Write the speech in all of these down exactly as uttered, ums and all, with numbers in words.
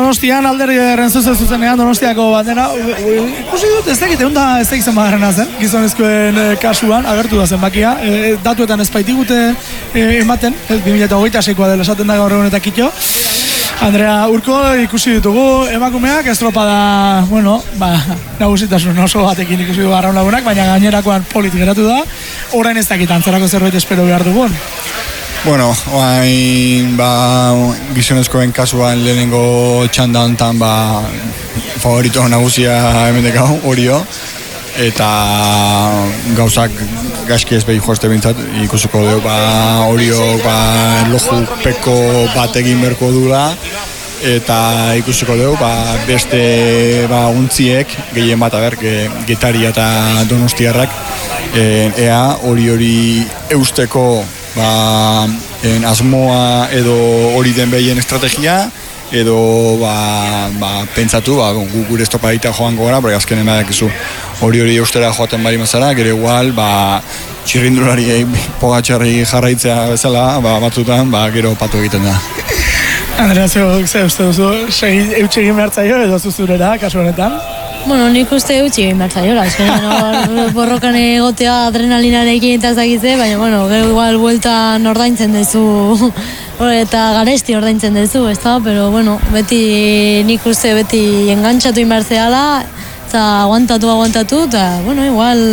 Donostian, alderdiaren zuzen zuzenean, Donostiako bandera, ikusi dut, ez dakit, egun da ez dakit zenbagarrena zen, gizonezkoen kasuan, agertu da zenbakia, e, datuetan ez baitigute e, ematen, ez, bi mila hogeita seikoa dela esaten da gaur egun eta kitxo. Andrea Urko ikusi ditugu, emakumeak estropada, bueno, ba, nagusitasun oso batekin ikusi dugu arraun lagunak, baina gainerakoan politik geratu da, orain ez dakit antzerako zerbait espero behar dugun. Bueno, oain, ba, gizonezkoen kasuan lehenengo txanda hontan, ba, favorito nagusia hemendik hau, Orio, eta gauzak gaizki ez behi joazte bintzat, ikusiko dugu, ba, Orio, ba, loju peko bat egin berko dula, eta ikusiko dugu, ba, beste, ba, untziek, gehien bat, aber, Getaria eta Donostiarrak, e, ea, hori hori eusteko, ba, en asmoa edo hori den behien estrategia, edo ba, ba, pentsatu, ba, gu gure estropadita joango gara, porque azkenen badakizu hori hori eustera joaten bari mazara, gero igual, ba, txirrindulari Pogačarri jarraitzea bezala, ba, batzutan, ba, gero patu egiten da. Andrea, ze uste duzu, eutxegin behartzaio edo zuzurera, kasu honetan? Bueno, nik uste eutxi egin behar zaiola, no, borrokan egotea adrenalinarekin eta ezagitze, baina, bueno, gero igual bueltan ordaintzen dezu, eta garesti ordaintzen dezu, ez da, pero, bueno, beti, nik uste beti engantxatu egin behar zehala, eta aguantatu, aguantatu, eta, bueno, igual,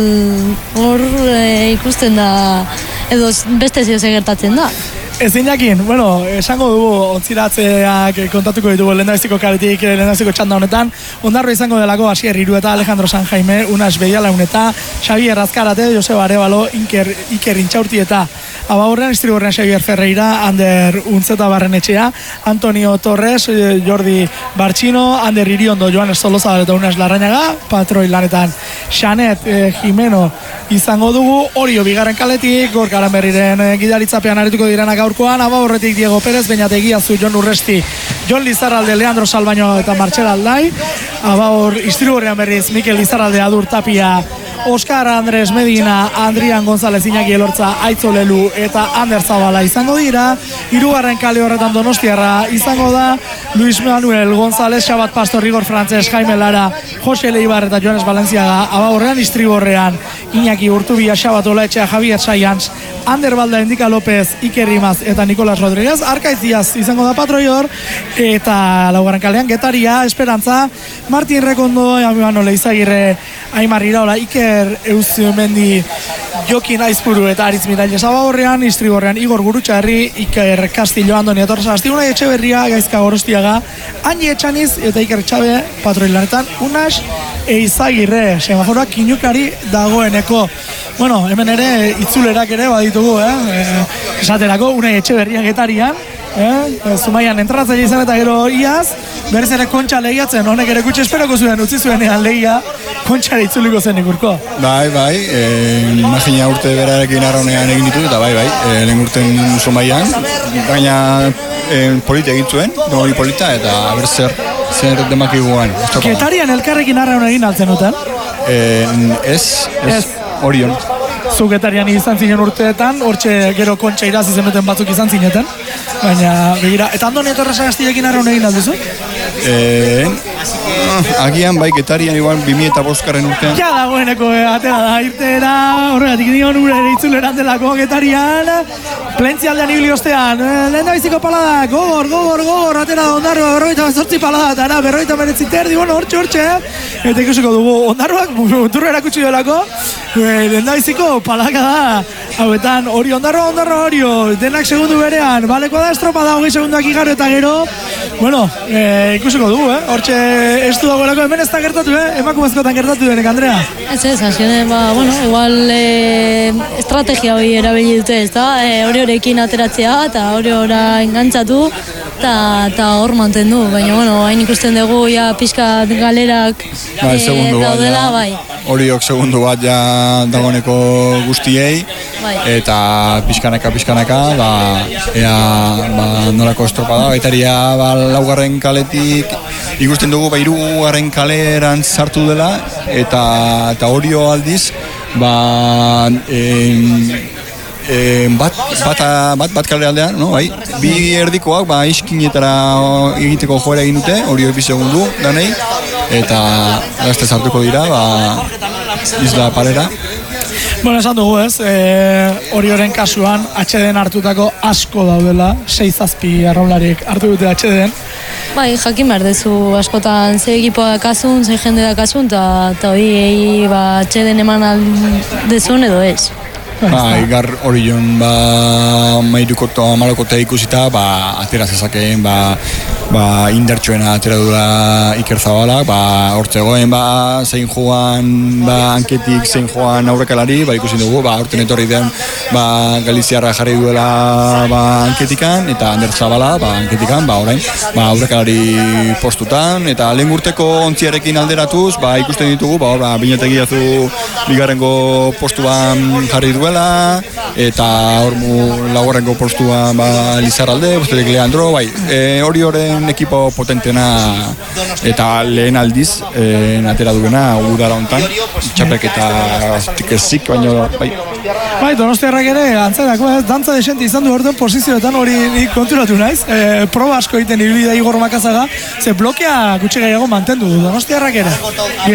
hor e, ikusten da, edo beste zio gertatzen da. Ezin jakin, bueno, esango dugu ontziratzeak kontatuko ditugu lehendabiziko karetik, lehendabiziko txanda honetan. Ondarro izango delako Asier Irueta, Alejandro San Jaime, Unas Beialauneta, Xavier Azkarate, Joseba Arevalo, Iker, Iker Intxaurti eta Abaurrean, Istriborrean Xavier Ferreira, Ander Untzeta Barrenetxea, Antonio Torres, Jordi Bartxino, Ander Iriondo, Joanes Solozabal eta Unas Larrañaga, Patroi lanetan Xanet eh, Jimeno izango dugu, Orio bigarren kaletik, Gorka Aranberriren eh, gidaritzapean arituko direnak gaurkoan, Abaurretik Diego Pérez, Beñategi Azu, Jon Urresti, Jon Lizarralde, Leandro Salbaño eta Martxel Aldai, Abaur Istriborrean berriz, Mikel Lizarralde, Adur Tapia, Oskar Andres Medina, Adrian González, Iñaki Elortza, Aitzo Lelu eta Ander Zabala izango dira. Hirugarren kale horretan Donostiarra izango da Luis Manuel González, Xabat Pastor, Igor Frantses, Jaime Lara, Jose Leibar eta Joanes Balenciaga. Abaurrean, Istriborrean, Iñaki Urtubia, Xabat Olaetxea, Javier Saians, Ander Balda, Endika López, Iker Rimaz eta Nikolas Rodríguez. Arkaitziaz izango da Patroior eta laugarren kalean Getaria, Esperantza, Martin Rekondo, Amibano Leizagirre, Aimar Iraola, Iker Euzmendi, Jokin Aizpuru eta Aritz Midaile Zababorrean, Istriborrean Igor Gurutxarri, Iker Castillo, Andoni Atorza, Astiguna Etxeberria, Gaizka Gorostiaga, Añi Etxaniz eta Iker Txabe Patroi lanetan, Unas Eizagirre, semaforoak kinukari dagoeneko. Bueno, hemen ere itzulerak ere baditugu, eh? Esaterako, Unai Etxeberria Getarian, eh? Zumaian entratzaile izan eta gero iaz, berriz ere Kontxa lehiatzen, honek ere kutxe esperoko zuen, utzi zuenean lehia, Kontxara itzuliko zen ikurko. Bai, bai, e, imagina urte berarekin arraunean egin ditu, eta bai, bai, e, lehen urten Zumaian, baina e, polita egin zuen, hori polita, eta ber zer, zer demakiguan. Getarian elkarrekin arraun egin altzen duten? E, ez, ez, ez. Orion. Zu Getarian izan zinen urteetan, hortxe gero Kontxa irazi zenuten batzuk izan zineten, baina begira, eta Andoni Atorza Gastilekin arraun egin alduzu? Eh, agian bai Getarian igual bi mila bosgarren urtean. Ja dagoeneko atera da irteera, horregatik dion ure ere itzuleran delako Getarian, plentzialdean ibili ostean, lehen da biziko palada, gogor, gogor, gogor, atera da Ondarroa, berroita zortzi palada, eta na, berroita meretzi terdi, bueno, hortxe, hortxe, eta ikusiko dugu, Ondarroak muturra erakutsi delako, lehen da biziko palaka da, hauetan, hori Ondarroa, Ondarroa, Orio, denak segundu berean, baleko da estropada, hogei segunduak igaro eta gero, bueno, e, ikusiko dugu, eh? Hortxe ez du dagoelako, hemen ez da gertatu, eh? Emakumezkoetan gertatu denek, Andrea? Ez ez, azioen, ba, bueno, igual e, estrategia hori erabili dute, ez da? E, hori horekin ateratzea, eta hori hori engantzatu, eta hor mantendu, baina, bueno, hain ikusten dugu, ja, pixka galerak bai, e, daudela, bai. Horiok segundu bat ja dagoeneko guztiei, bai. Eta pixkanaka, pixkanaka, ba, ea, ba, nolako estropada, baitaria, ba, laugarren kaletik, ikusten dugu, ba, hirugarren kaleran sartu dela, eta, eta Orio aldiz, ba, em, e, bat, bat, bat, bat kale aldean, no, bai, bi erdikoak, ba, iskinetara egiteko joera egin dute, hori bi segundu, danei, eta gazte sartuko dira, ba, Isla Parera. Bueno, esan dugu ez, e, hori horren kasuan, atxeden hartutako asko daudela, sei zazpi arraunlarik hartu dute atxeden. Bai, jakin behar dezu askotan ze ekipoa dakasun, ze jende dakasun, eta hori ba, atxeden eman aldezun edo ez. Ba, igar hori joan, ba, mairukoto, amarokote ikusita, ba, atera zezakeen, ba, ba, indartxoena atera dula Iker Zabalak, ba, hortzegoen, ba, zein joan, ba, anketik zein joan aurrekalari, ba, ikusi dugu, ba, horten etorri den, ba, Galiziarra jarri duela, ba, anketikan, eta Ander Zabala, ba, anketikan, ba, orain, ba, aurrekalari postutan, eta lehen urteko ontziarekin alderatuz, ba, ikusten ditugu, ba, ba, binetegiazu bigarrengo postuan jarri duela, eta hor laugarrengo postuan, ba, Lizarralde, besterik Leandro, bai, e, hori horren ekipo potentena eta lehen aldiz e, atera duena udara hontan txapek eta tikezik, baina bai. Bai, Donostiarrak ere, antzerako ez, dantza desente izan du orduan posizioetan hori nik konturatu naiz, e, proba asko egiten ibilbidea Igor Makazaga, ze blokea gutxi gehiago mantendu du Donostiarrak ere.